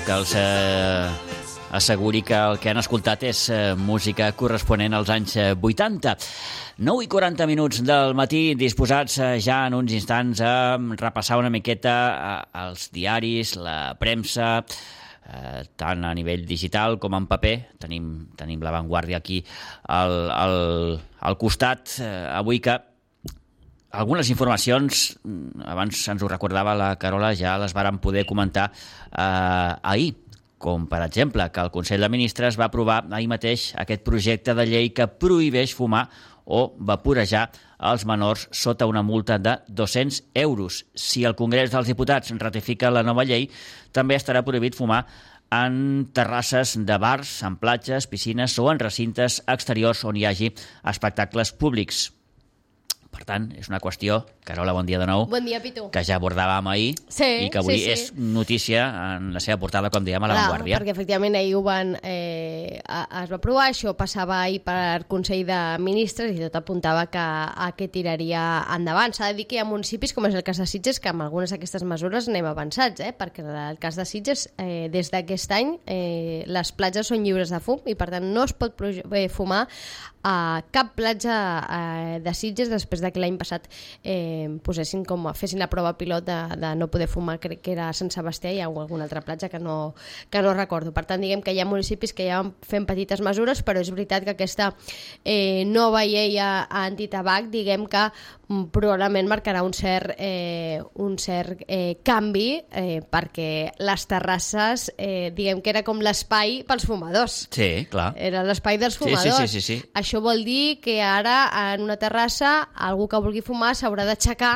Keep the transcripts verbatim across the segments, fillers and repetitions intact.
que els eh, asseguri que el que han escoltat és eh, música corresponent als anys eh, vuitanta. nou i quaranta minuts del matí, disposats eh, ja en uns instants a repassar una miqueta eh, els diaris, la premsa, eh, tant a nivell digital com en paper. Tenim, tenim La Vanguardia aquí al, al, al costat. Eh, avui que algunes informacions, abans ens ho recordava la Carola, ja les vàrem poder comentar eh, ahir, com per exemple que el Consell de Ministres va aprovar ahir mateix aquest projecte de llei que prohibeix fumar o vaporejar als menors sota una multa de dos-cents euros. Si el Congrés dels Diputats ratifica la nova llei, també estarà prohibit fumar en terrasses de bars, en platges, piscines o en recintes exteriors on hi hagi espectacles públics. Per tant, és una qüestió, Carola, bon dia de nou, bon dia, Pitu, que ja abordàvem ahir sí, i que avui sí, sí. és notícia en la seva portada, com dèiem, a La Clar, Vanguardia. perquè efectivament ahir ho van, eh, es va aprovar, això passava ahir per Consell de Ministres i tot apuntava que, a què tiraria endavant. S'ha de dir que hi ha municipis, com és el cas de Sitges, que amb algunes d'aquestes mesures anem avançats, eh? Perquè en el cas de Sitges, eh, des d'aquest any, eh, les platges són lliures de fum i per tant no es pot eh, fumar a cap platja eh, de Sitges després de que l'any passat eh, posessin com a, fessin la prova pilot de, de no poder fumar, crec que era a Sant Sebastià i alguna altra platja que no, que no recordo. Per tant, diguem que hi ha municipis que ja fem petites mesures, però és veritat que aquesta eh, nova llei antitabac, diguem que mm, probablement marcarà un cert, eh, un cert eh, canvi eh, perquè les terrasses, eh, diguem que era com l'espai pels fumadors. Sí, clar. Era l'espai dels fumadors. Sí, sí, sí, sí, sí. Això vol dir que ara en una terrassa algú que vulgui fumar s'haurà d'aixecar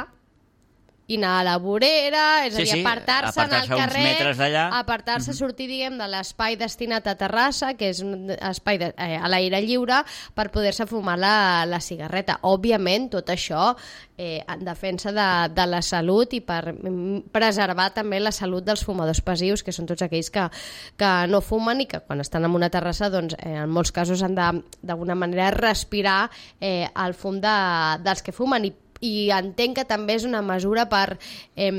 i anar a la vorera, és sí, a dir, sí, apartar-se en el carrer, apartar-se, uh-huh. sortir, diguem, de l'espai destinat a terrassa, que és un espai de, eh, a l'aire lliure, per poder-se fumar la, la cigarreta. Òbviament, tot això eh, en defensa de, de la salut i per preservar també la salut dels fumadors passius, que són tots aquells que, que no fumen i que quan estan en una terrassa, doncs, eh, en molts casos han de, d'alguna manera, respirar eh, el fum de, dels que fumen. I i entenc que també és una mesura per eh,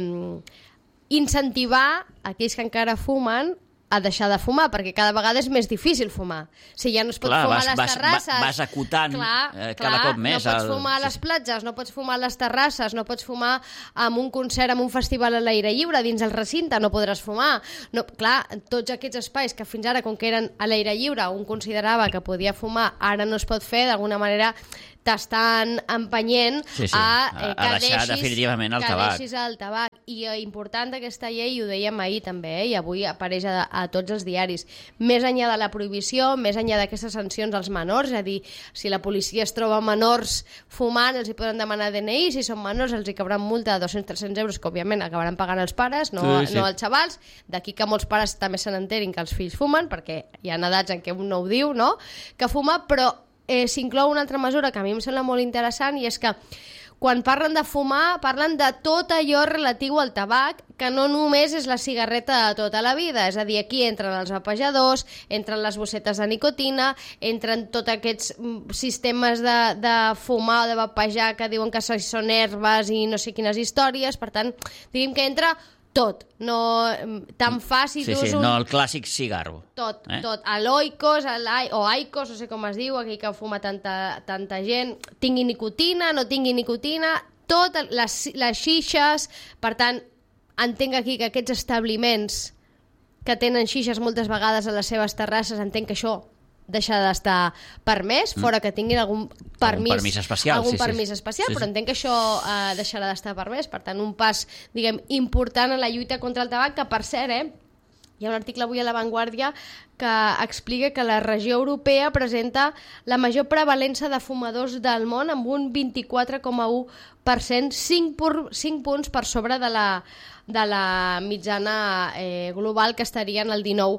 incentivar aquells que encara fumen a deixar de fumar, perquè cada vegada és més difícil fumar. Si ja no es pot clar, fumar vas, a les terrasses... Vas, vas acotant clar, eh, cada clar, cop més. No pots el... fumar a les platges, no pots fumar a les terrasses, no pots fumar en un concert, en un festival a l'aire lliure, dins el recinte, no podràs fumar. No, clar, tots aquests espais que fins ara, com que eren a l'aire lliure, un considerava que podia fumar, ara no es pot fer, d'alguna manera t'estan empenyent sí, sí. a, a, eh, a que deixar deixis, definitivament el que tabac. deixis el tabac. I eh, important aquesta llei, i ho dèiem ahir també, eh, i avui apareix a, a tots els diaris, més enllà de la prohibició, més enllà d'aquestes sancions als menors, és a dir, si la policia es troba menors fumant, els hi poden demanar D N I, si són menors els hi cabran multa de dos-cents a tres-cents euros, que òbviament acabaran pagant els pares, no, sí, sí. no els xavals, d'aquí que molts pares també se n'enterin que els fills fumen, perquè hi ha edats en què un no ho diu, no?, que fuma, però Eh, s'inclou una altra mesura que a mi em sembla molt interessant i és que quan parlen de fumar parlen de tot allò relatiu al tabac, que no només és la cigarreta de tota la vida, és a dir, aquí entren els vapejadors, entren les bossetes de nicotina, entren tots aquests sistemes de, de fumar o de vapejar que diuen que són herbes i no sé quines històries, per tant, diguem que entra tot, no tan fàcil sí, sí, un... no el clàssic cigarro. Tot, eh? tot, l'oikos, o aikos, no sé com es diu, aquí que fuma tanta, tanta gent, tingui nicotina, no tingui nicotina, tot, les, les xixes, per tant, entenc aquí que aquests establiments que tenen xixes moltes vegades a les seves terrasses, entenc que això deixar d'estar permès, fora que tinguin algun permís, algun permís especial, algun sí, permís sí. especial, sí, però sí. entenc que això eh, deixarà d'estar permès, per tant un pas, diguem, important en la lluita contra el tabac, que per cert, eh, hi ha un article avui a La Vanguardia que explica que la regió europea presenta la major prevalença de fumadors del món amb un vint-i-quatre coma u per cent, cinc punts per sobre de la, de la mitjana eh, global, que estaria en el dinou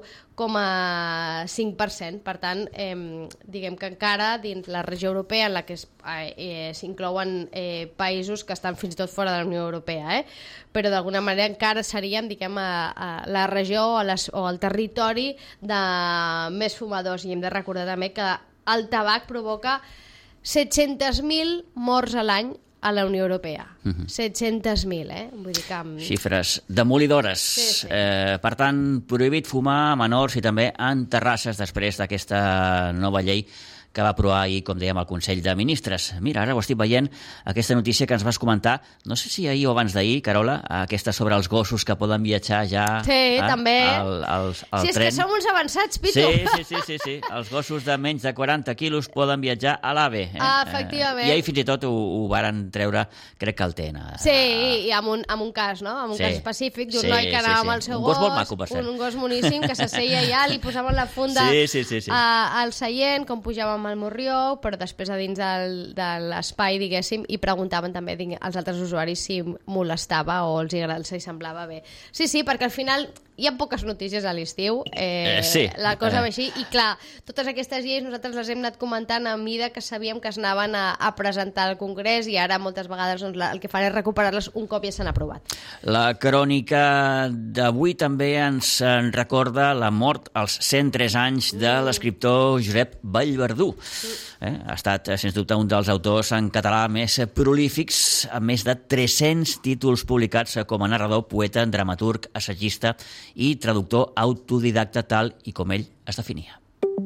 coma cinc per cent. Per tant, eh, diguem que encara dins la regió europea en la que es, eh, s'inclouen eh, països que estan fins i tot fora de la Unió Europea, eh? però d'alguna manera encara serien, diguem, a, a la regió o, les, o el territori de més fumadors. I hem de recordar també que el tabac provoca set-cents mil morts a l'any a la Unió Europea. Uh-huh. set-cents mil, eh? Vull dir que... Xifres demolidores. Sí, sí. Eh, per tant, prohibit fumar a menors i també en terrasses després d'aquesta nova llei que va aprovar ahir, com dèiem, el Consell de Ministres. Mira, ara ho estic veient, aquesta notícia que ens vas comentar, no sé si ahir o abans d'ahir, Carola, aquesta sobre els gossos que poden viatjar ja... Sí, eh, també. Al, al, al sí, és tren. que som uns avançats, Pitu. Sí, sí, sí, sí, sí. Els gossos de menys de quaranta quilos poden viatjar a l'AVE. Eh? Ah, efectivament. I ahir fins i tot ho, ho varen treure, crec que el T E N. Sí, i amb un, amb un cas, no? Amb un sí. cas específic d'un sí, noi que anava sí, sí. amb el seu un gos. Un gos molt maco, per cert. Un, un gos moníssim que s'asseia allà, li posaven la funda sí, sí, sí, sí. A, al seient, com pujàvem al Morrió, però després a dins del, de l'espai, diguéssim, i preguntaven també als altres usuaris si molestava o els, els hi semblava bé. Sí, sí, perquè al final hi ha poques notícies a l'estiu, eh, eh, sí. la cosa eh. va així, i clar, totes aquestes lleis nosaltres les hem anat comentant a mida que sabíem que es anaven a, a presentar al Congrés i ara moltes vegades doncs, la, el que fan és recuperar-les un cop ja s'han aprovat. La crònica d'avui també ens en recorda la mort als cent tres anys de l'escriptor Josep Vallverdú. Eh? Ha estat, sens dubte, un dels autors en català més prolífics, amb més de tres-cents títols publicats com a narrador, poeta, dramaturg, assagista i traductor autodidacta, tal i com ell es definia.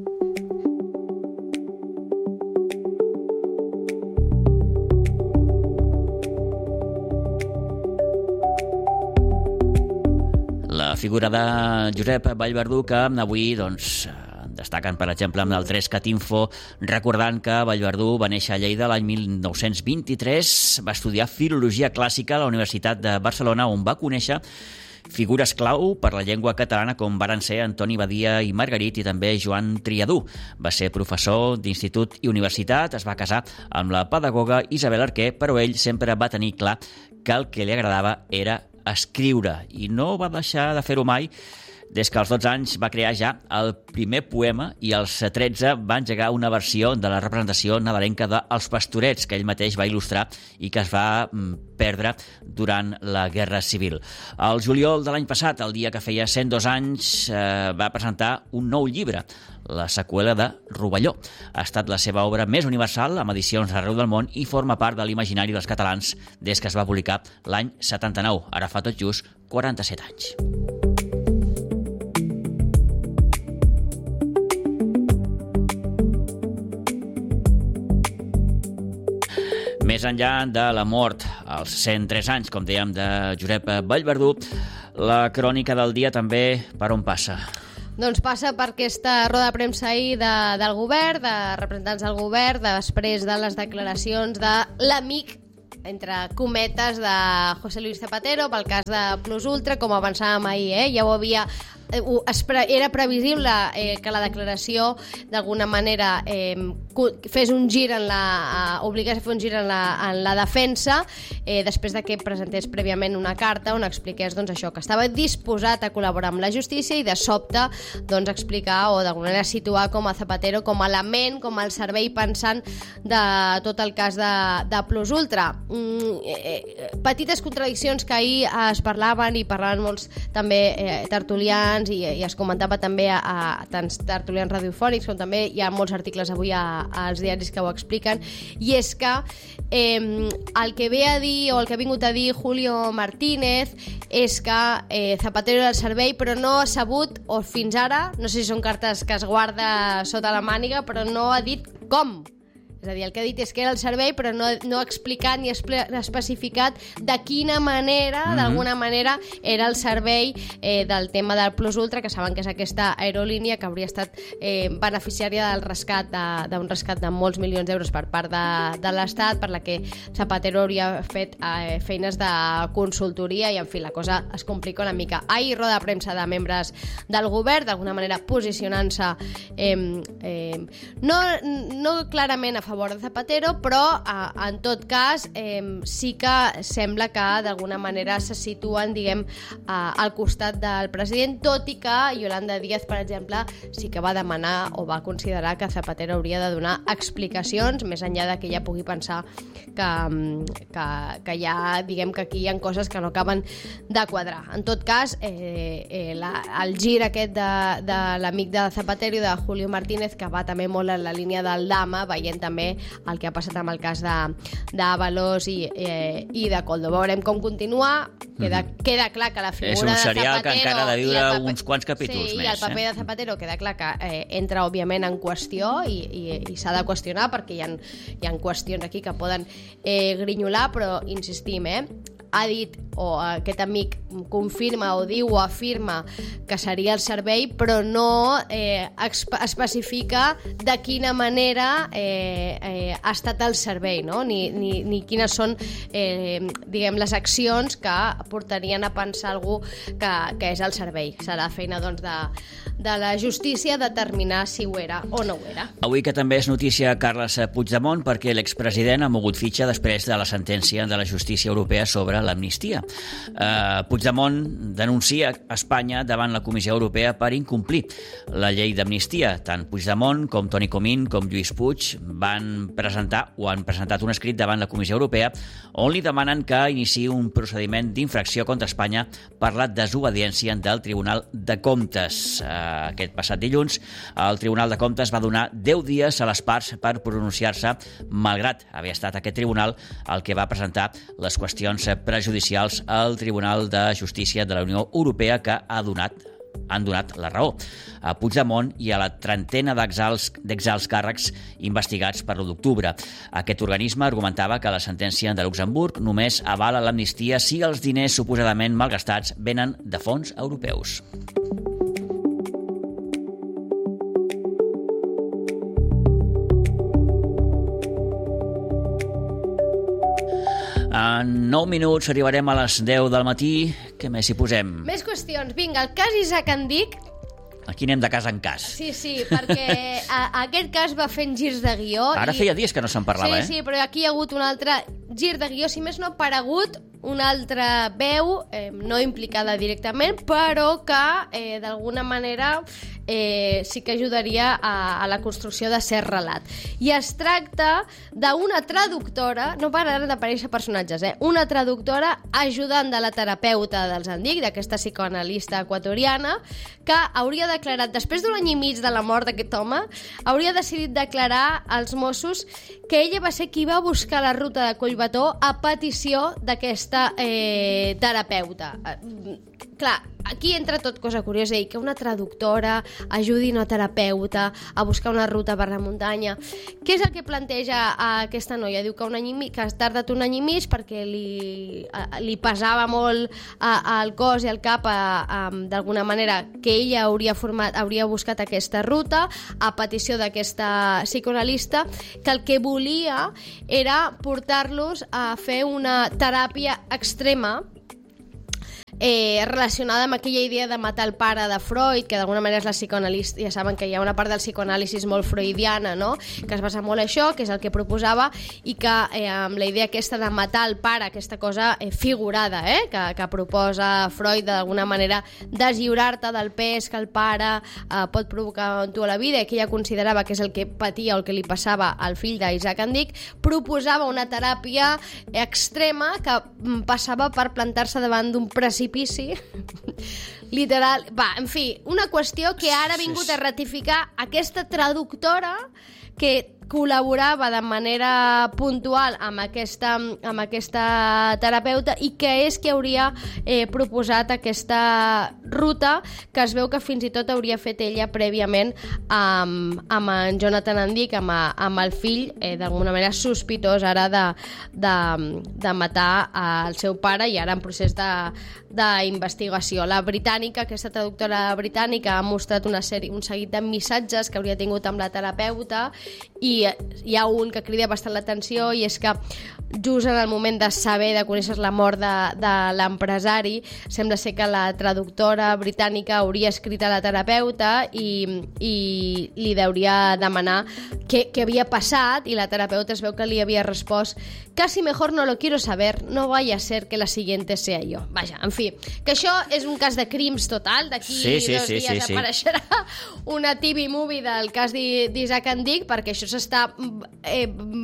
La figura de Josep Vallverdú, que avui doncs, destaquen, per exemple, amb el Trescat Info, recordant que Vallverdú va néixer a Lleida l'any mil nou-cents vint-i-tres, va estudiar Filologia Clàssica a la Universitat de Barcelona, on va conèixer figures clau per la llengua catalana com varen ser Antoni Badia i Margarit i també Joan Triadú. Va ser professor d'institut i universitat, es va casar amb la pedagoga Isabel Arquer, però ell sempre va tenir clar que el que li agradava era escriure i no va deixar de fer-ho mai. Des que als dotze anys va crear ja el primer poema i als tretze va engegar una versió de la representació nadalenca de Els Pastorets, que ell mateix va il·lustrar i que es va perdre durant la Guerra Civil. El juliol de l'any passat, el dia que feia cent dos anys, eh, va presentar un nou llibre, la seqüela de Rovelló. Ha estat la seva obra més universal, amb edicions arreu del món, i forma part de l'imaginari dels catalans des que es va publicar l'any setanta-nou. Ara fa tot just quaranta-set anys. Més enllà de la mort als cent tres anys, com dèiem, de Josep Vallverdú, la crònica del dia també per on passa? Doncs passa per aquesta roda de premsa ahir de, del govern, de representants del govern, després de les declaracions de l'amic, entre cometes, de José Luis Zapatero pel cas de Plus Ultra, com avançàvem ahir, eh? Ja ho havia... Era previsible eh, que la declaració d'alguna manera eh, fes un gir en la, eh, obligés a fer un gir en la, en la defensa eh, després de que presentés prèviament una carta on expliqués doncs, això, que estava disposat a col·laborar amb la justícia i de sobte doncs, explicar o d'alguna manera situar com a Zapatero com a element, com el servei pensant de tot el cas de, de Plus Ultra. Mm, eh, petites contradiccions que ahir es parlaven i parlaven molts també eh, tertulians I, i es comentava també a, a tants tertulians radiofònics com també hi ha molts articles avui a, als diaris que ho expliquen, i és que eh, el que ve a dir o el que ha vingut a dir Julio Martínez és que eh, Zapatero era el servei però no ha sabut, o fins ara no sé si són cartes que es guarda sota la màniga, però no ha dit com. És a dir, el que ha dit és que era el servei, però no, no ha explicat ni ha especificat de quina manera, mm-hmm. d'alguna manera, era el servei eh, del tema del Plus Ultra, que saben que és aquesta aerolínia que hauria estat eh, beneficiària del rescat, d'un rescat de molts milions d'euros per part de, de l'Estat, per la que Zapatero hauria fet eh, feines de consultoria i, en fi, la cosa es complica una mica. Ahir, roda de premsa de membres del govern, d'alguna manera posicionant-se eh, eh, no, no clarament a favor de Zapatero, però eh, en tot cas eh, sí que sembla que d'alguna manera se situen, diguem, eh, al costat del president, tot i que Yolanda Díaz, per exemple, sí que va demanar o va considerar que Zapatero hauria de donar explicacions, més enllà de que ella pugui pensar que, que, que ja, diguem que aquí hi ha coses que no acaben de quadrar. En tot cas, eh, eh, la, el gir aquest de, de l'amic de Zapatero i de Julio Martínez, que va també molt en la línia del Dama, veient també també el que ha passat amb el cas d'Ábalos i, eh, i de Koldo. Veurem com continua. Queda, mm-hmm. queda clar que la figura de Zapatero... És un serial que encara ha de viure paper... uns quants capítols sí, més. I el paper eh? de Zapatero queda clar que eh, entra, òbviament, en qüestió i, i, i s'ha de qüestionar perquè hi ha, hi ha qüestions aquí que poden eh, grinyolar, però insistim, eh? ha dit, o aquest amic confirma o diu o afirma que seria el servei, però no eh, especifica de quina manera eh, eh, ha estat el servei, no? ni, ni, ni quines són eh, diguem, les accions que portarien a pensar algú que, que és el servei. Serà feina doncs, de, de la justícia determinar si ho era o no ho era. Avui que també és notícia Carles Puigdemont perquè l'expresident ha mogut fitxa després de la sentència de la justícia europea sobre l'amnistia. Uh, Puigdemont denuncia Espanya davant la Comissió Europea per incomplir la llei d'amnistia. Tant Puigdemont com Toni Comín com Lluís Puig van presentar o han presentat un escrit davant la Comissió Europea on li demanen que iniciï un procediment d'infracció contra Espanya per la desobediència del Tribunal de Comptes. Uh, aquest passat dilluns, el Tribunal de Comptes va donar deu dies a les parts per pronunciar-se, malgrat haver estat aquest tribunal el que va presentar les qüestions prejudicials al Tribunal de Justícia de la Unió Europea que ha donat han donat la raó a Puigdemont i a la trentena d'exalts càrrecs investigats per l'u d'octubre. Aquest organisme argumentava que la sentència de Luxemburg només avala l'amnistia si els diners suposadament malgastats venen de fons europeus. En nou minuts arribarem a les deu del matí. Què més hi posem? Més qüestions. Vinga, el cas Isaac Andic. Aquí anem de cas en cas. Sí, sí, perquè a, aquest cas va fent girs de guió. Ara i... feia dies que no se'n parlava, sí, eh? Sí, sí, però aquí hi ha hagut un altre gir de guió. Si més no, ha aparegut una altra veu, eh, no implicada directament, però que eh, d'alguna manera eh, sí que ajudaria a, a la construcció de cert relat. I es tracta d'una traductora, no pararan d'aparèixer personatges, eh? una traductora ajudant de la terapeuta dels Andic, d'aquesta psicoanalista equatoriana, que hauria declarat, després d'un any i mig de la mort d'aquest home, hauria decidit declarar als Mossos que ella va ser qui va buscar la ruta de Collbató a petició d'aquesta eh, terapeuta. Eh, clar, aquí entra tot cosa curiosa, i que una traductora ajudi una terapeuta a buscar una ruta per la muntanya. Què és el que planteja a aquesta noia? Diu que, un any i mig, que ha tardat un any i mig perquè li, a, li pesava molt a, al cos i al cap d'alguna manera que ella hauria, format, hauria buscat aquesta ruta a petició d'aquesta psicoanalista, que el que volia era portar-los a fer una teràpia extrema Eh, relacionada amb aquella idea de matar el pare de Freud, que d'alguna manera és la psicoanalista, ja saben que hi ha una part del psicoanàlisi molt freudiana, no? Que es basa molt en això, que és el que proposava, i que eh, amb la idea aquesta de matar el pare, aquesta cosa eh, figurada, eh? que, que proposa Freud, d'alguna manera deslliurar-te del pes que el pare eh, pot provocar en tu a la vida, i que ella considerava que és el que patia o el que li passava al fill d'Isaac Andic, proposava una teràpia extrema que passava per plantar-se davant d'un precipici literal, va, en fi, una qüestió que ara ha vingut a ratificar aquesta traductora que col·laborava de manera puntual amb aquesta, amb aquesta terapeuta, i que és que hauria eh, proposat aquesta ruta, que es veu que fins i tot hauria fet ella prèviament amb, amb en Jonathan Andic, amb, amb el fill, eh, d'alguna manera sospitós ara de, de, de matar el seu pare, i ara en procés d'investigació. La britànica, aquesta traductora britànica, ha mostrat una sèrie, un seguit de missatges que hauria tingut amb la terapeuta, i hi ha un que crida bastant l'atenció, i és que just en el moment de saber, de conèixer la mort de, de l'empresari, sembla ser que la traductora britànica hauria escrit a la terapeuta i, i li hauria demanar què, què havia passat, i la terapeuta es veu que li havia respost: casi mejor no lo quiero saber, no vaya a ser que la siguiente sea yo. Vaja, en fi, que això és un cas de crims total, d'aquí sí, sí, dos sí, dies sí, apareixerà sí. una T V movie del cas d'Isaac Andic, perquè això s'està eh,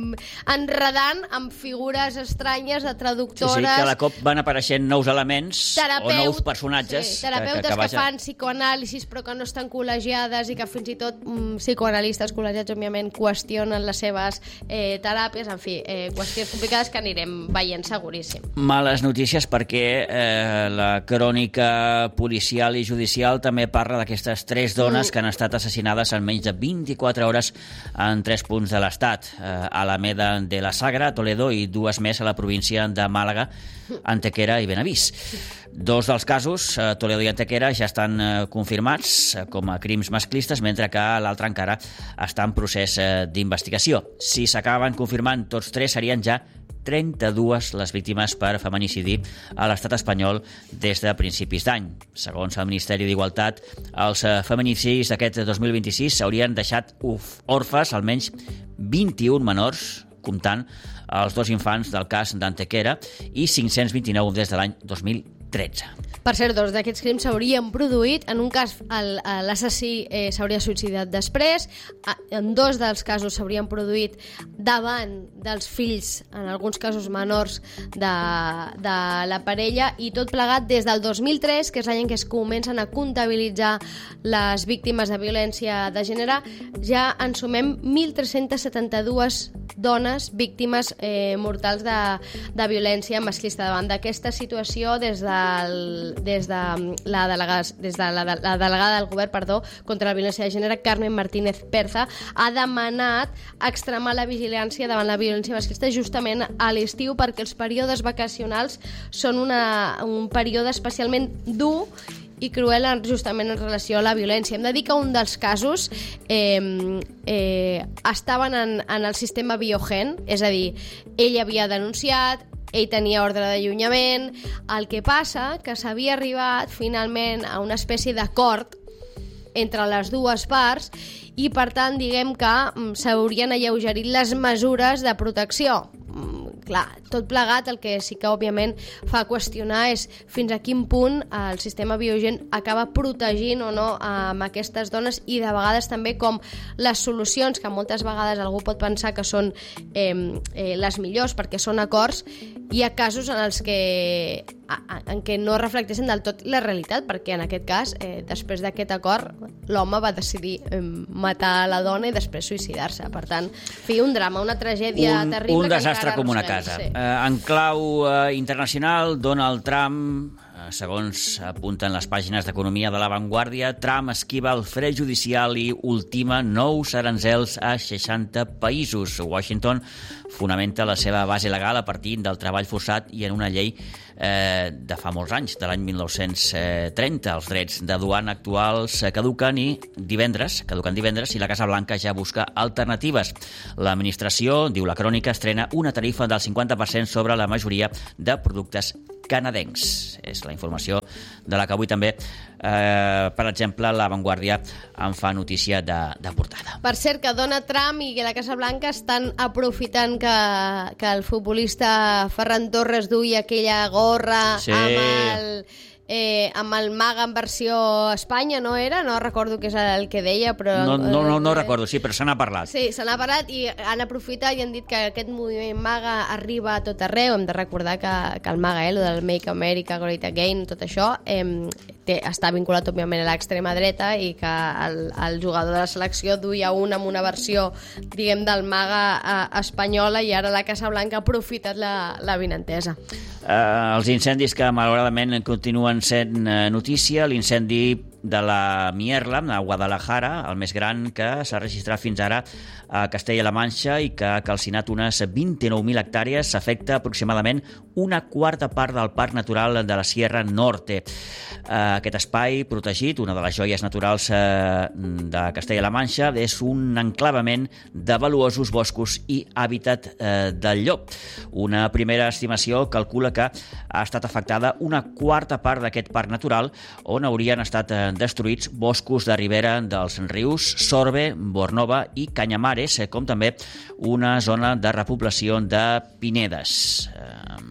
enredant amb figures estranyes de traductores. Sí, sí, cada cop van apareixent nous elements Terapeut, o nous personatges. Sí, terapeutes que, que, que, que fan psicoanàlisis però que no estan col·legiades i que fins i tot mm, psicoanalistes col·legiats, òbviament, qüestionen les seves eh, teràpies. En fi, eh, qüestions complicades que anirem veient seguríssim. Males notícies perquè eh, la crònica policial i judicial també parla d'aquestes tres dones mm. que han estat assassinades en menys de vint-i-quatre hores en tres punts de l'Estat, eh, a Alameda de la Sagra, Toledo, i dues més a la província de Màlaga, Antequera i Benavís. Dos dels casos, eh, Toledo i Antequera, ja estan eh, confirmats eh, com a crims masclistes, mentre que l'altre encara està en procés eh, d'investigació. Si s'acaben confirmant tots tres, serien ja trenta-dues les víctimes per feminicidi a l'estat espanyol des de principis d'any. Segons el Ministeri d'Igualtat, els feminicidis d'aquest dos mil vint-i-sis s'haurien deixat orfes almenys vint-i-un menors, comptant els dos infants del cas d'Antequera, i cinc-cents vint-i-nou des de l'any dos mil tretze. Per cert, dos d'aquests crims s'haurien produït. En un cas, l'assassí eh, s'hauria suïcidat després. En dos dels casos s'haurien produït davant dels fills, en alguns casos menors, de, de la parella, i tot plegat des del dos mil tres, que és l'any en què es comencen a comptabilitzar les víctimes de violència de gènere, ja en sumem mil tres-cents setanta-dues dones víctimes eh, mortals de, de violència masclista. Davant d'aquesta situació, des de des de la delegada, des de la, la delegada del govern, perdó, contra la violència de gènere, Carmen Martínez Perza, ha demanat extremar la vigilància davant la violència masclista justament a l'estiu, perquè els períodes vacacionals són una, un període especialment dur i cruel justament en relació a la violència. Hem de dir que un dels casos eh, eh, estaven en, en el sistema Biogen, és a dir, ell havia denunciat, ell tenia ordre d'allunyament. El que passa que s'havia arribat finalment a una espècie d'acord entre les dues parts i, per tant, diguem que s'haurien alleugerit les mesures de protecció. Clar, tot plegat, el que sí que òbviament fa qüestionar és fins a quin punt el sistema Biogen acaba protegint o no amb aquestes dones, i de vegades també com les solucions, que moltes vegades algú pot pensar que són eh, eh, les millors perquè són acords, hi ha casos en els que en què no reflecteixen del tot la realitat, perquè en aquest cas, eh, després d'aquest acord, l'home va decidir eh, matar la dona i després suïcidar-se. Per tant, fi, un drama, una tragèdia un, terrible. Un desastre com una casa. Sí. Eh, en clau eh, internacional, Donald Trump, eh, segons apunten les pàgines d'economia de La Vanguardia, Trump esquiva el fre judicial i ultima nous aranzels a seixanta països. Washington fonamenta la seva base legal a partir del treball forçat i en una llei eh, de fa molts anys, de l'any mil nou-cents trenta. Els drets de duana actuals caduquen i divendres, caduquen divendres i la Casa Blanca ja busca alternatives. L'administració, diu la crònica, estrena una tarifa del cinquanta per cent sobre la majoria de productes canadencs. És la informació de la que avui també, eh, per exemple, La Vanguardia en fa notícia de, de portada. Per cert, que Donald Trump i la Casa Blanca estan aprofitant que, que el futbolista Ferran Torres duia aquella gorra sí. amb el... Eh, amb el MAGA en versió Espanya, no era? No recordo què és el que deia, però... No, no, no, no eh, recordo, sí, però se n'ha parlat. Sí, se n'ha parlat i han aprofitat i han dit que aquest moviment MAGA arriba a tot arreu. Hem de recordar que, que el MAGA, eh, el del Make America Great Again, tot això, eh, té, està vinculat, òbviament, a l'extrema dreta, i que el, el jugador de la selecció duia un amb una versió, diguem, del MAGA eh, espanyola, i ara la Casa Blanca ha aprofitat la, la vinentesa. Uh, els incendis que malauradament continuen sent uh, notícia, l'incendi de la Mierla, a Guadalajara, el més gran que s'ha registrat fins ara a Castella-La Manxa i que ha calcinat unes vint-i-nou mil hectàrees, s'afecta aproximadament una quarta part del Parc Natural de la Sierra Norte. Aquest espai protegit, una de les joies naturals de Castella-La Manxa, és un enclavament de valuosos boscos i hàbitat del llop. Una primera estimació calcula que ha estat afectada una quarta part d'aquest parc natural, on haurien estat destruïts boscos de ribera dels rius Sorbe, Bornova i Canyamares, com també una zona de repoblació de pinedes.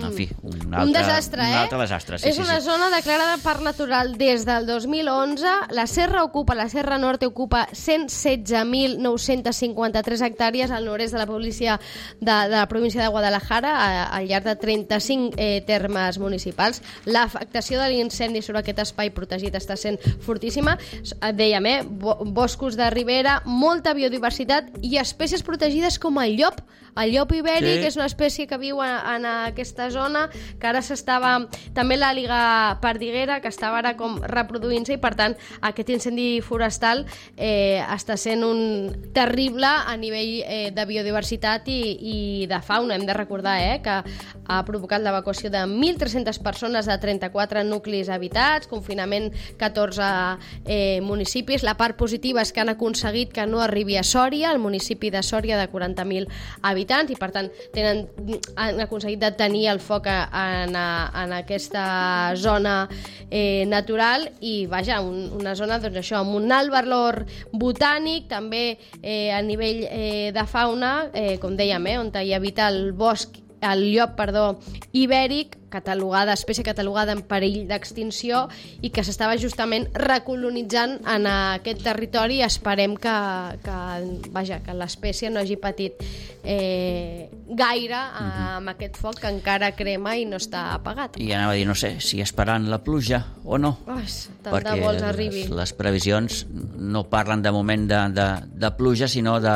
en fi, un altre, un desastre, eh? Un altre desastre, sí, és sí, una sí. zona declarada Parc Natural des del dos mil onze. La Serra ocupa, la Serra Norte ocupa cent setze mil nou-cents cinquanta-tres hectàrees al nord-est de la província de, de la província de Guadalajara, a, al llarg de trenta-cinc eh, termes municipals. L'afectació de l'incendi sobre aquest espai protegit està sent fortíssima. Dèiem, eh? Boscos de ribera, molta biodiversitat i espècies protegides com el llop. El llop ibèric sí. és una espècie que viu en, en aquesta zona, que ara s'estava... També l'àliga perdiguera, que estava ara com reproduint-se, i per tant aquest incendi forestal eh, està sent un terrible a nivell eh, de biodiversitat i, i de fauna. Hem de recordar eh, que ha provocat l'evacuació de mil tres-centes persones de trenta-quatre nuclis habitats, confinament catorze eh, municipis. La part positiva és que han aconseguit que no arribi a Sòria, el municipi de Sòria de quaranta mil habitants, i per tant tenen, han aconseguit detenir el foc en, en aquesta zona eh, natural i vaja, un, una zona doncs això, amb un alt valor botànic, també eh, a nivell eh, de fauna, eh, com dèiem, eh, on hi habita el bosc el llop, perdó, ibèric, catalogada, espècie catalogada en perill d'extinció i que s'estava justament recolonitzant en aquest territori, i esperem que, que, vaja, que l'espècie no hagi patit eh, gaire amb aquest foc que encara crema i no està apagat. I anava a dir, no sé, si esperant la pluja o no. Oh, tant de vols arribi. Les, les previsions no parlen de moment de, de, de pluja, sinó de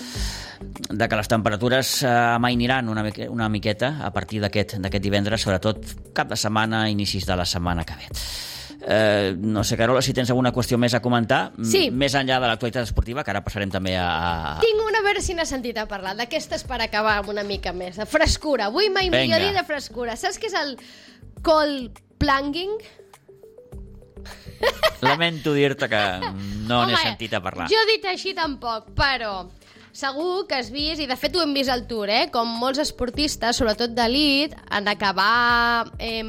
de que les temperatures eh, amainiran una, mique, una miqueta a partir d'aquest divendres, sobretot cap de setmana, inicis de la setmana que ve. Eh, no sé, Carola, si tens alguna qüestió més a comentar, sí. més enllà de l'actualitat esportiva, que ara passarem també a... a... Tinc una, a veure si n'has sentit a parlar, d'aquestes per acabar amb una mica més, de frescura. Avui mai millor dir de frescura. Saps què és el cold plunging? Lamento dir-te que no n'he sentit a parlar. Jo dit així tampoc, però... Segur que has vist, i de fet ho hem vist al Tour, eh? Com molts esportistes, sobretot d'elit, en acabar eh,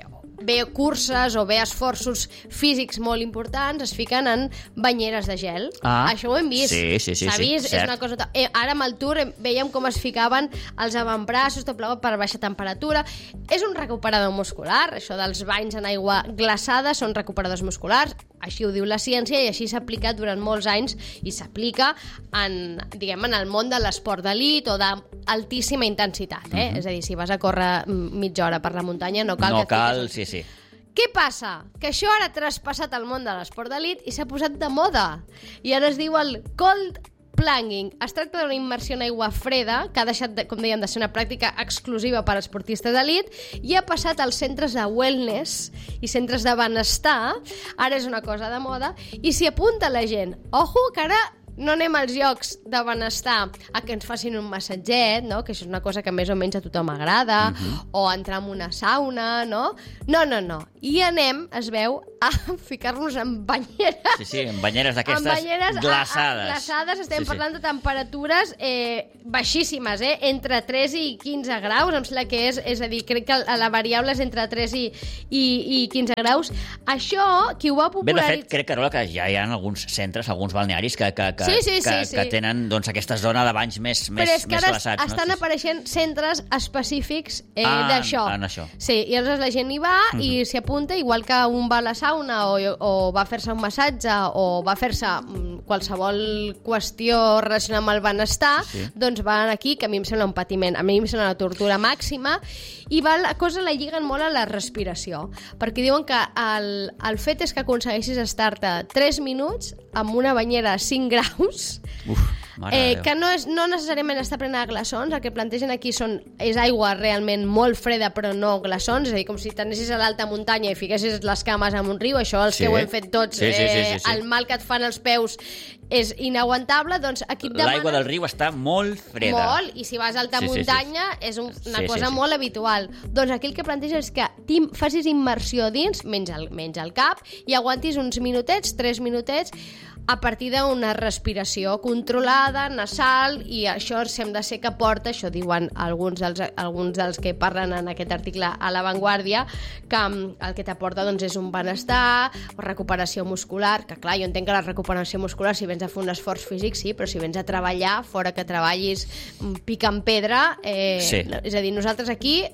bé curses o bé esforços físics molt importants, es fiquen en banyeres de gel. Ah, això ho hem vist. Sí, sí, sí. S'ha vist, sí, és una cosa... Eh, ara amb el Tour veiem com es ficaven els avantbraços, tot plegat per baixa temperatura. És un recuperador muscular, això dels banys en aigua glaçada són recuperadors musculars, així ho diu la ciència i així s'ha aplicat durant molts anys i s'aplica en, diguem, en el món de l'esport d'elit o d'altíssima intensitat, eh? Mm-hmm. És a dir, si vas a córrer mitja hora per la muntanya no cal no que... No cal, sí, sí. Què passa? Que això ara ha traspassat al món de l'esport d'elit i s'ha posat de moda. I ara es diu el cold plunging. Es tracta d'una immersió en aigua freda que ha deixat, de, com dèiem, de ser una pràctica exclusiva per a esportistes d'elit i ha passat als centres de wellness i centres de benestar. Ara és una cosa de moda i s'hi apunta la gent. Ojo, que ara no anem als llocs de benestar a que ens facin un massatget, no? Que això és una cosa que més o menys a tothom agrada, uh-huh. o entrar en una sauna, no? No, no, no. I anem, es veu, a ficar-nos en banyeres. Sí, sí, en banyeres d'aquestes glaçades. A, a, glaçades, estem sí, parlant sí. de temperatures eh, baixíssimes, eh? Entre tres i quinze graus, em sembla que és, és a dir, crec que la variable és entre tres i, i, i quinze graus. Això, qui ho va popularitzar... Bé, de fet, crec, Carola, que ja hi ha alguns centres, alguns balnearis que, que, que, sí, sí, que, sí, sí. que tenen doncs, aquesta zona de banys més, més, Però és que més ara glaçats. estan no? apareixent centres específics eh, ah, d'això. En això. Sí, i aleshores la gent hi va uh-huh. i s'hi apunta, igual que un va a la sauna o, o va fer-se un massatge o va fer-se qualsevol qüestió relacionada amb el benestar, sí. doncs van aquí, que a mi em sembla un patiment, a mi em sembla una tortura màxima, i va, la cosa la lliguen molt a la respiració, perquè diuen que el, el fet és que aconsegueixis estar-te tres minuts amb una banyera a cinc graus, Uf, eh, que no, és, no necessàriament està plena de glaçons, el que plantegen aquí són, és aigua realment molt freda però no glaçons, és a dir, com si t'anessis a l'alta muntanya i fiquessis les cames en un riu, això els sí. que ho hem fet tots, sí, sí, sí, sí, sí. Eh, el mal que et fan els peus és inaguantable, doncs aquí et demanen... L'aigua del riu està molt freda. Molt, i si vas a alta sí, muntanya sí, sí. és un, una sí, cosa sí, sí. molt habitual. Doncs aquí el que planteja és que facis immersió dins, menys el, menys el cap, i aguantis uns minutets, tres minutets, a partir d'una respiració controlada, nasal, i això sembla ser que porta, això diuen alguns dels, alguns dels que parlen en aquest article a La Vanguardia, que el que t'aporta doncs, és un benestar, recuperació muscular, que clar, jo entenc que la recuperació muscular, si vens a fer un esforç físic, sí, però si vens a treballar, fora que treballis pica en pedra, eh, sí. és a dir, nosaltres aquí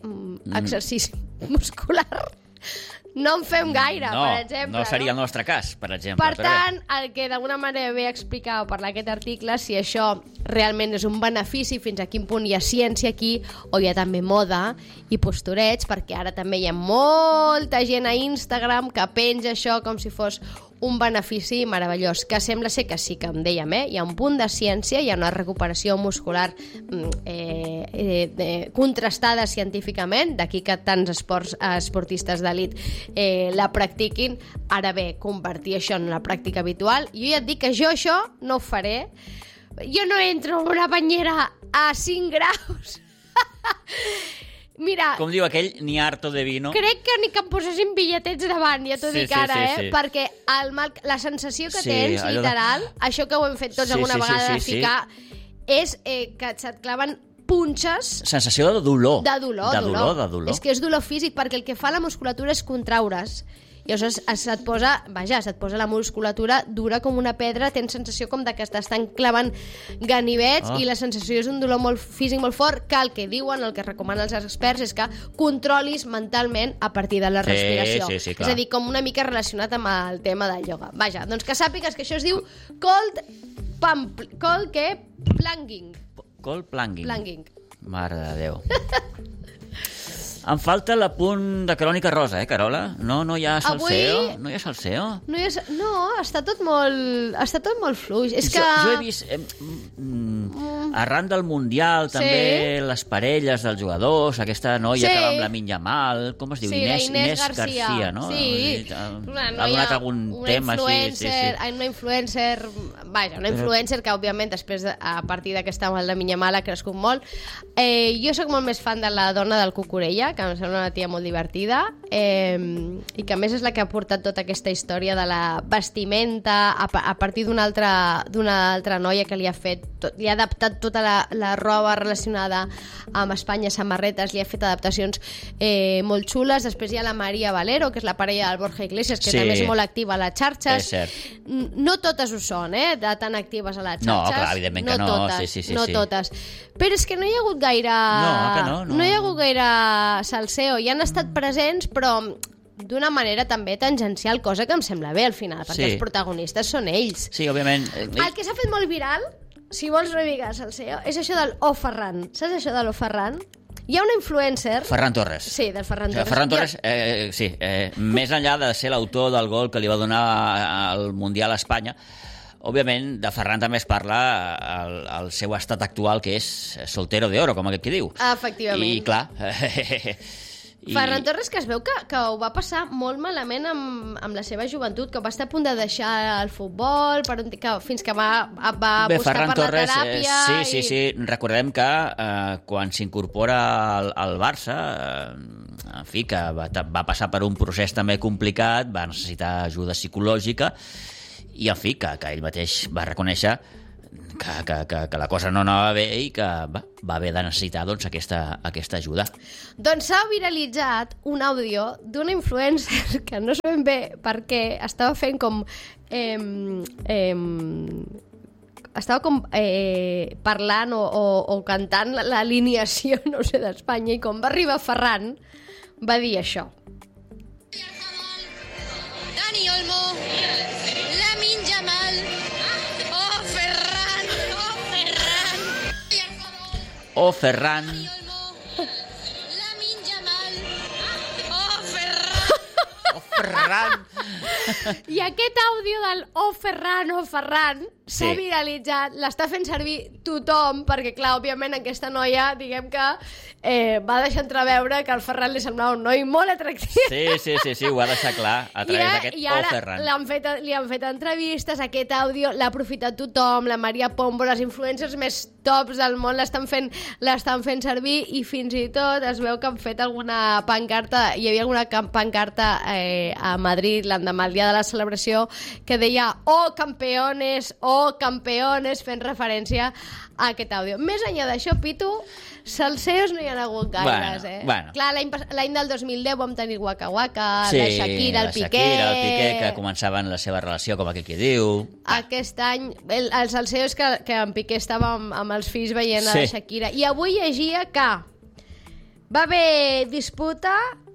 exercici muscular no en fem gaire, no, per exemple. No seria no? el nostre cas, per exemple. Per tant, el que d'alguna manera ve a explicar o parlar aquest article, si això realment és un benefici, fins a quin punt hi ha ciència aquí, o hi ha també moda i postureig, perquè ara també hi ha molta gent a Instagram que penja això com si fos un benefici meravellós, que sembla ser que sí, que em dèiem, eh? Hi ha un punt de ciència, hi ha una recuperació muscular eh, eh, eh, contrastada científicament, d'aquí que tants esports, esportistes d'elit eh, la practiquin. Ara bé, convertir això en una pràctica habitual, jo ja et dic que jo això no ho faré. Jo no entro en una banyera a cinc graus. Mira, com diu aquell, ni harto de vino. Crec que ni que em posessin bitlletets davant, ja t'ho sí, dic sí, ara, sí, eh? sí. Perquè el mal, la sensació que sí, tens, literal, de... això que ho hem fet tots sí, alguna sí, vegada sí, de sí, ficar, sí. és eh, que se't claven punxes... Sensació de dolor. De dolor, de dolor. dolor, de dolor. És que és dolor físic, perquè el que fa la musculatura és contraure's. I llavors se't posa, vaja, se't posa la musculatura dura com una pedra, tens sensació com de que t'estan clavant ganivets oh. i la sensació és un dolor molt físic molt fort, que el que diuen, el que recomanen els experts és que controlis mentalment a partir de la sí, respiració. Sí, sí, clar. És a dir, com una mica relacionat amb el tema del ioga. Vaja, doncs que sàpigues que això es diu cold, pump, cold què? Plunging. Cold plunging. Plunging. Mare de Déu. Em falta l'apunt de Crònica Rosa, eh, Carola? No, no hi ha salseo? Avui... No hi ha salseo? No, hi ha... no, està tot molt, està tot molt fluix. És jo, que... jo he vist... Eh, mm, arran del Mundial, sí. també, les parelles dels jugadors, aquesta noia sí. que va amb la Minya Mal, com es diu? Sí, Inés, Inés, Inés Garcia. Garcia, no? Sí. Ha, una ha donat algun tema així. Sí, sí. Una influencer, vaja, una influencer que, òbviament, després, de, a partir d'aquesta mal de Minya Mal ha crescut molt. Eh, jo sóc molt més fan de la dona del Cucurella, que em sembla una tia molt divertida, eh, i que a més és la que ha portat tota aquesta història de la vestimenta a, a partir d'una altra, d'una altra noia que li ha fet, tot, li ha adaptat tota la, la roba relacionada amb Espanya, samarretes, li ha fet adaptacions eh, molt xules. Després hi ha la Maria Valero, que és la parella del Borja Iglesias, que sí. també és molt activa a les xarxes. És cert. No totes ho són, eh, de tan actives a les xarxes. No, clar, evidentment que no. Totes, sí, sí, sí, no sí. totes. Però és que no hi ha hagut gaire... No, que no, no. No hi ha hagut gaire salseo. Hi han estat presents, però d'una manera també tangencial, cosa que em sembla bé al final, perquè sí. els protagonistes són ells. Sí, òbviament. El que s'ha fet molt viral, si vols revigar salseo, és això del O Ferran. Saps això de l'O Ferran? Hi ha una influencer... Ferran Torres. Sí, del Ferran Torres. Ferran Torres, eh, sí, eh, més enllà de ser l'autor del gol que li va donar al Mundial a Espanya, òbviament, de Ferran també es parla el, el seu estat actual, que és soltero de oro, com aquest que diu. Efectivament. I, clar... I... Ferran Torres, que es veu que, que ho va passar molt malament amb, amb la seva joventut, que va estar a punt de deixar el futbol, per un, que, fins que va, va Bé, buscar Ferran per Torres, la teràpia... Eh, sí, i... sí, sí. Recordem que eh, quan s'incorpora al, al Barça, eh, en fi, que va, va passar per un procés també complicat, va necessitar ajuda psicològica, i en fi, que, que ell mateix va reconèixer que, que, que, que la cosa no anava bé i que va, va haver de necessitar doncs, aquesta, aquesta ajuda. Doncs s'ha viralitzat un àudio d'una influencer que no sabem bé per què estava fent com... Eh, eh, estava com eh, parlant o, o, o cantant l'alineació, no sé, d'Espanya, i com va arribar Ferran va dir això. Dani Olmo, Lamine Yamal, oh Ferran, oh Ferran, Oh Ferran, Lamine Yamal, oh Ferran, oh Ferran. I aquest àudio del Oh Ferran, oh Ferran s'ha Sí. viralitzat, l'està fent servir tothom, perquè clar, òbviament aquesta noia, diguem que eh, va deixar entreveure que el Ferran li semblava un noi molt atractiu. Sí, sí, sí, sí, ho ha deixat clar a través d'aquest I Oh ara Ferran. li han, fet, li han fet entrevistes, aquest àudio l'ha aprofitat tothom, la Maria Pombo, les influencers més tops del món l'estan fent, l'estan fent servir, i fins i tot es veu que han fet alguna pancarta, hi havia alguna pancarta eh, a Madrid l'endemà, el dia de la celebració, que deia oh campeones, oh campeones, fent referència a aquest àudio. Més enllà d'això, Pitu, salseos no hi ha hagut gaires, Bueno, eh? bueno. Clar, l'any pas- l'any del dos mil deu vam tenir Waka Waka, Sí, la Shakira, el la Piqué... Shakira, el Piqué, que començaven la seva relació, com aquell que diu. Aquest any, el, el salseo és que, que en Piqué estava amb, amb els fills veient sí. a Sí. la Shakira. I avui llegia que va haver disputa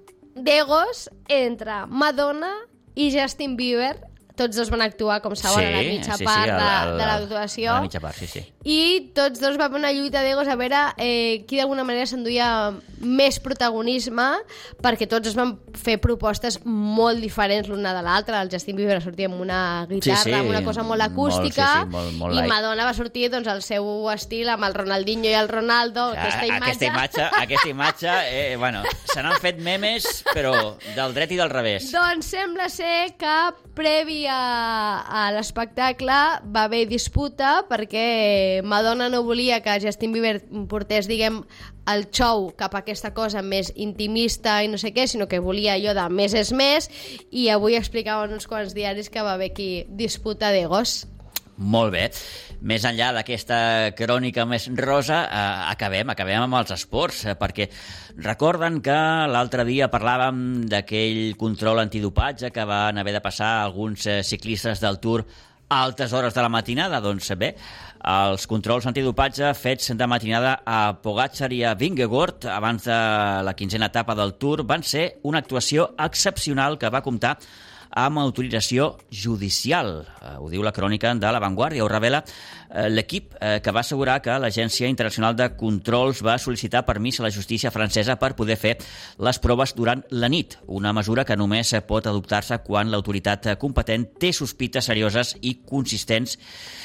d'egos entre Madonna i Justin Bieber. Tots dos van actuar, com saben, Sí, a la mitja sí, sí, part el- de, el- de l'actuació. a la mitja part, sí, sí. I tots dos va haver una lluita d'egos a veure eh, qui d'alguna manera s'enduia més protagonisme, perquè tots es van fer propostes molt diferents l'una de l'altra. El Justin Bieber sortia amb una guitarra, Sí, sí, amb una cosa molt molt, acústica, sí, sí, molt- molt i light. Madonna va sortir doncs, al seu estil amb el Ronaldinho i el Ronaldo, aquesta imatge. Aquesta imatge, aquesta imatge eh, bueno, se n'han fet memes, però del dret i del revés. Doncs sembla ser que previ a, a l'espectacle va haver disputa perquè Madonna no volia que Justin Bieber portés, diguem, el show cap a aquesta cosa més intimista i no sé què, sinó que volia allò de més és més, i avui explicaven uns quants diaris que va haver aquí disputa d'egos. Molt bé. Més enllà d'aquesta crònica més rosa, eh, acabem, acabem amb els esports, eh, perquè recorden que l'altre dia parlàvem d'aquell control antidopatge que van haver de passar alguns eh, ciclistes del Tour a altes hores de la matinada. Doncs bé, els controls antidopatge fets de matinada a Pogačar i a Vingegaard abans de la quinzena etapa del Tour van ser una actuació excepcional que va comptar amb autorització judicial. Eh, ho diu la crònica de La Vanguardia, ho revela eh, l'equip eh, que va assegurar que l'Agència Internacional de Controls va sol·licitar permís a la justícia francesa per poder fer les proves durant la nit, una mesura que només pot adoptar-se quan l'autoritat competent té sospites serioses i consistents.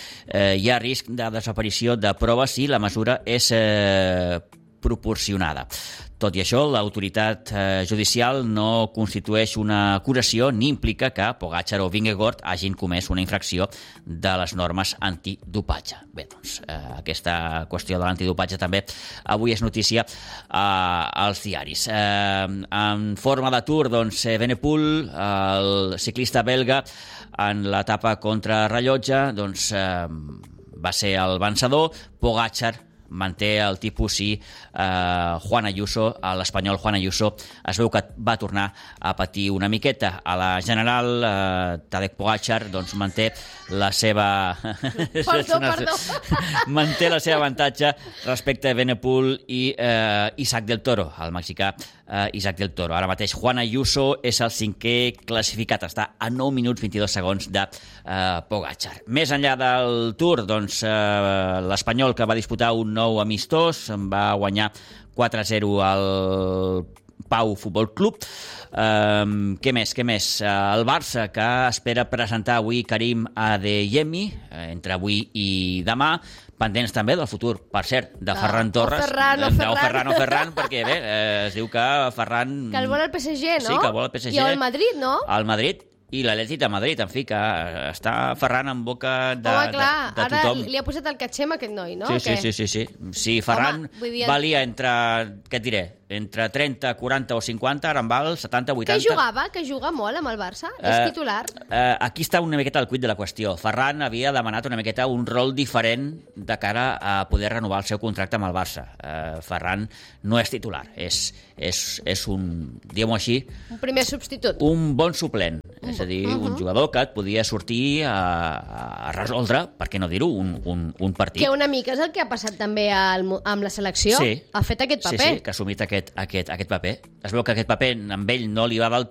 Eh, hi ha risc de desaparició de proves i la mesura és eh, proporcionada. Tot i això, l'autoritat eh, judicial no constitueix una acusació ni implica que Pogačar o Vingegaard hagin comès una infracció de les normes antidopatge. Bé, doncs, eh, aquesta qüestió de l'antidopatge també avui és notícia eh, als diaris. Eh, en forma de Tour, doncs, Evenepoel, el ciclista belga, en l'etapa contra rellotge, doncs, eh, va ser el vencedor. Pogačar manté el tipus i eh, Juan Ayuso, l'espanyol Juan Ayuso, es veu que va tornar a patir una miqueta. A la general, eh, Tadej Pogačar doncs, manté la seva... Perdó, perdó. manté la seva avantatge respecte a Evenepoel i eh, Isaac del Toro, el mexicà eh, Isaac del Toro. Ara mateix Juan Ayuso és el cinquè classificat, està a nou minuts vint-i-dos segons de eh, Pogačar. Més enllà del Tour, doncs, eh, l'espanyol que va disputar un nou amistós va guanyar quatre a zero al Pau Futbol Club. Um, què més, què més? Uh, el Barça, que espera presentar avui Karim Adeyemi, uh, entre avui i demà, pendents també del futur, per cert, de Ah, Ferran Torres. o Ferran, o Eh, Ferran. o Ferran, o Ferran, perquè bé, eh, es diu que Ferran... Que el vol el P S G, no? Sí, que el vol el P S G. I el Madrid, no? El Madrid i l'Atlètic de Madrid, en fi, que està Ferran en boca de, Home, clar, de, de ara tothom. li ha posat el catxem aquest noi, no? Sí, O sí, què? sí, sí, sí. Si Ferran Home, vull dir- valia entre, què et diré, entre trenta, quaranta o cinquanta, ara en val setanta, vuitanta. Que jugava, que juga molt amb el Barça? Eh, És titular? Eh, aquí està una miqueta el quid de la qüestió. Ferran havia demanat una miqueta un rol diferent de cara a poder renovar el seu contracte amb el Barça. Eh, Ferran no és titular, és, és, és un, diguem-ho així, Un primer substitut. un bon suplent. És a dir, Uh-huh. un jugador que et podia sortir a, a resoldre, per què no dir-ho, un, un, un partit. Que una mica és el que ha passat també al, mo- amb la selecció. Sí. Ha fet aquest paper. Sí, sí, que ha assumit aquest, aquest, aquest paper. Es veu que aquest paper amb ell no li va del